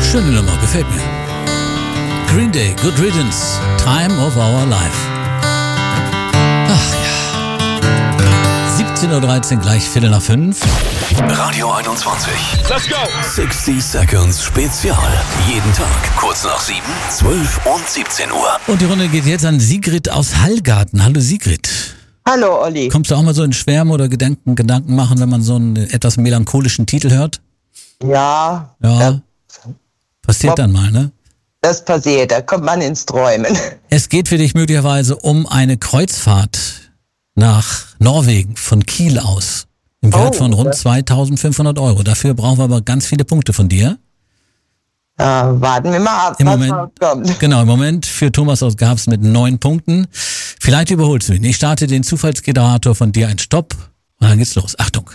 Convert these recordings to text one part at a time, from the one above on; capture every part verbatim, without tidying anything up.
Schöne Nummer, gefällt mir. Green Day, Good Riddance, Time of Our Life. Ach ja. siebzehn Uhr dreizehn, gleich Viertel nach fünf. Radio einundzwanzig. Let's go! sechzig Seconds Spezial. Jeden Tag, kurz nach sieben, zwölf und siebzehn Uhr. Und die Runde geht jetzt an Sigrid aus Hallgarten. Hallo Sigrid. Hallo Olli. Kommst du auch mal so in Schwärme oder Gedanken, Gedanken machen, wenn man so einen etwas melancholischen Titel hört? Ja. Ja. Äh, Passiert dann mal, ne? Das passiert, da kommt man ins Träumen. Es geht für dich möglicherweise um eine Kreuzfahrt nach Norwegen von Kiel aus. Im Wert Oh, von rund das- zweitausendfünfhundert Euro. Dafür brauchen wir aber ganz viele Punkte von dir. Ja, warten wir mal ab, Im was Moment, rauskommt. genau, im Moment für Thomas aus Garbs mit neun Punkten. Vielleicht überholst du ihn. Ich starte den Zufallsgenerator von dir ein Stopp und dann geht's los. Achtung.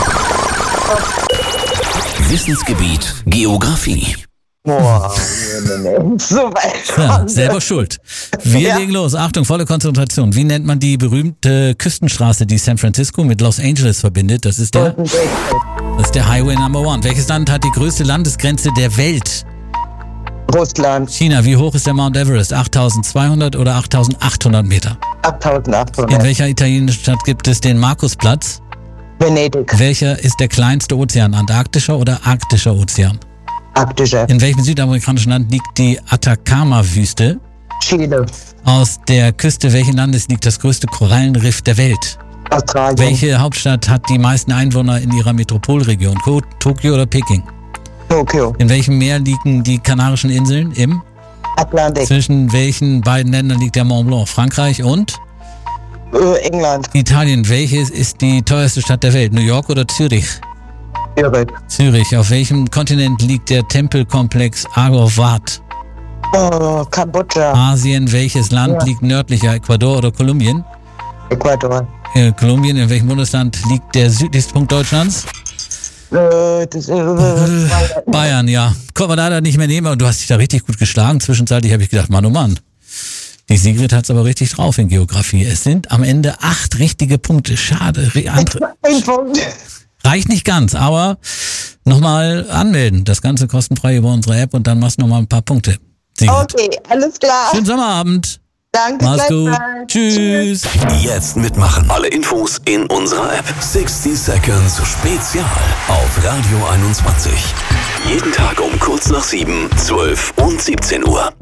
Wissensgebiet Geografie. Boah, nee, nee, nee. So weit Ja, schon. selber schuld. Wir Ja. legen los. Achtung, volle Konzentration. Wie nennt man die berühmte Küstenstraße, die San Francisco mit Los Angeles verbindet? Das ist der, das ist der Highway Number One. Welches Land hat die größte Landesgrenze der Welt? Russland, China. Wie hoch ist der Mount Everest? achttausendzweihundert oder achttausendachthundert Meter? In achttausendachthundert. welcher italienischen Stadt gibt es den Markusplatz? Venedig, Welcher ist der kleinste Ozean? Antarktischer oder arktischer Ozean? arktischer. In welchem südamerikanischen Land liegt die Atacama-Wüste? Chile, Aus der Küste welchen Landes liegt das größte Korallenriff der Welt? Australien, Welche Hauptstadt hat die meisten Einwohner in ihrer Metropolregion? Ko- Tokio oder Peking? Tokio, In welchem Meer liegen die Kanarischen Inseln? Im? Atlantik, Zwischen welchen beiden Ländern liegt der Mont Blanc? Frankreich und äh, England, Italien. Welches ist die teuerste Stadt der Welt? New York oder Zürich? Zürich, Zürich. Auf welchem Kontinent liegt der Tempelkomplex Angkor Wat? oh, Kambodscha, Asien. Welches Land Ja. liegt nördlicher? Ecuador oder Kolumbien? Ecuador. Äh, Kolumbien. In welchem Bundesland liegt der südlichste Punkt Deutschlands? Äh, das, äh, Bayern, ja. Konnte man leider nicht mehr nehmen, aber du hast dich da richtig gut geschlagen. Zwischenzeitlich habe ich gedacht, Mann, oh Mann. Die Sigrid hat's aber richtig drauf in Geografie. Es sind am Ende acht richtige Punkte. Schade. Re- andere- ein Punkt. Reicht nicht ganz, aber nochmal anmelden. Das Ganze kostenfrei über unsere App und dann machst du nochmal ein paar Punkte. Sigrid. Okay, alles klar. Schönen Sommerabend. Danke, Mach's gut. gleichfalls. Tschüss. Jetzt mitmachen. Alle Infos in unserer App. sechzig Seconds Spezial auf Radio einundzwanzig. Jeden Tag um kurz nach sieben, zwölf und siebzehn Uhr.